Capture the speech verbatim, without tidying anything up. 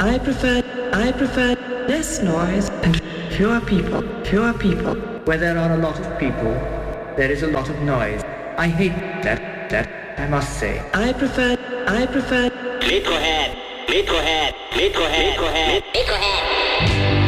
I prefer, I prefer less noise and fewer people, fewer people. Where there are a lot of people, there is a lot of noise. I hate that, that, I must say. I prefer, I prefer Liquorhead, Liquorhead, Liquorhead, Liquorhead, Liquorhead.